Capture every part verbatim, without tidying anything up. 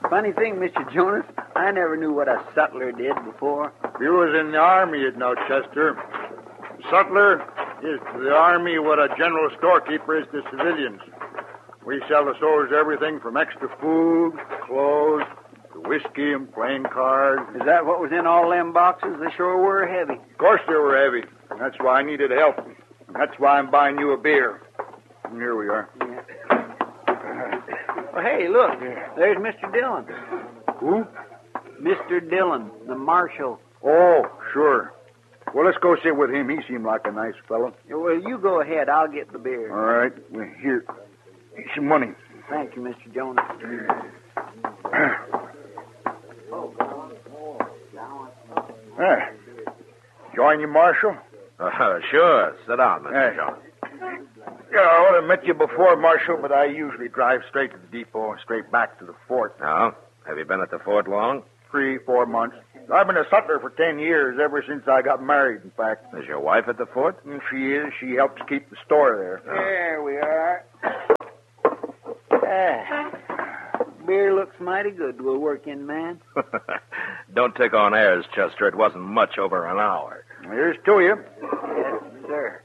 Funny thing, Mister Jonas, I never knew what a sutler did before. If you was in the army, you'd know, Chester. Sutler is to the army what a general storekeeper is to civilians. We sell the soldiers everything from extra food, clothes, to whiskey and playing cards. Is that what was in all them boxes? They sure were heavy. Of course they were heavy. That's why I needed help. That's why I'm buying you a beer. And here we are. Yeah. Well, hey, look. There's Mister Dillon. Who? Mister Dillon, the marshal. Oh, sure. Well, let's go sit with him. He seemed like a nice fellow. Well, you go ahead. I'll get the beer. All right. Well, here. Here's some money. Thank you, Mister Jonas. Ah. Join you, Marshal? Uh, sure. Sit down, Mister Hey. Jones. Yeah, I would have met you before, Marshal, but I usually drive straight to the depot and straight back to the fort. Now, have you been at the fort long? Three, four months. I've been a sutler for ten years, ever since I got married, in fact. Is your wife at the fort? And she is. She helps keep the store there. There we are. Ah, beer looks mighty good to a working man. Don't take on airs, Chester. It wasn't much over an hour. Here's to you. Yes, sir.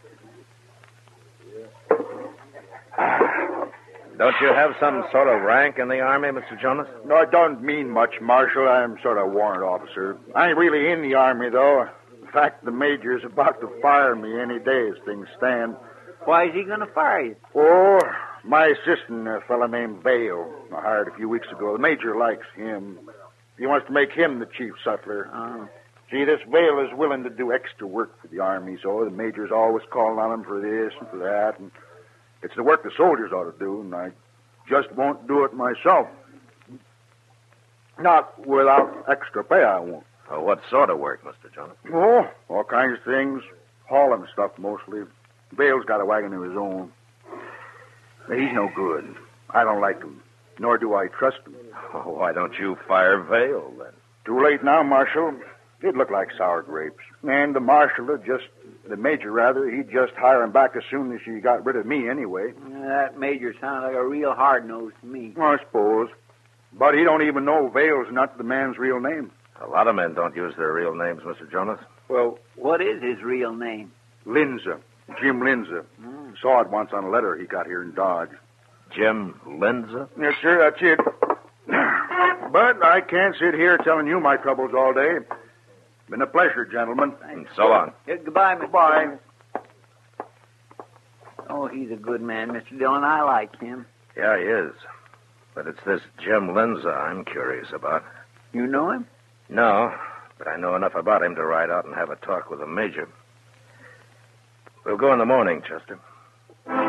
Don't you have some sort of rank in the Army, Mister Jonas? No, it don't mean much, Marshal. I'm sort of warrant officer. I ain't really in the Army, though. In fact, the major's about to fire me any day as things stand. Why is he going to fire you? Oh, my assistant, a fellow named Vale, I hired a few weeks ago. The major likes him. He wants to make him the chief sutler. Oh. See, this Vale is willing to do extra work for the Army, so the major's always calling on him for this and for that, and it's the work the soldiers ought to do, and I just won't do it myself. Not without extra pay, I won't. Oh, what sort of work, Mister Jonas? Oh, all kinds of things. Hauling stuff, mostly. Vale's got a wagon of his own. But he's no good. I don't like him, nor do I trust him. Oh, why don't you fire Vale, then? Too late now, Marshal. It'd look like sour grapes. And the marshal would just, the major rather, he'd just hire him back as soon as he got rid of me anyway. That major sounds like a real hard-nose to me. I suppose. But he don't even know Vale's not the man's real name. A lot of men don't use their real names, Mister Jonas. Well, what is his real name? Linza. Jim Linza. Mm. Saw it once on a letter he got here in Dodge. Jim Linza? Yes, sir, that's it. But I can't sit here telling you my troubles all day. Been a pleasure, gentlemen. And so long. Yeah, goodbye, Mister Goodbye. Jonas. Oh, he's a good man, Mister Dillon. I like him. Yeah, he is. But it's this Jim Linza I'm curious about. You know him? No, but I know enough about him to ride out and have a talk with the major. We'll go in the morning, Chester.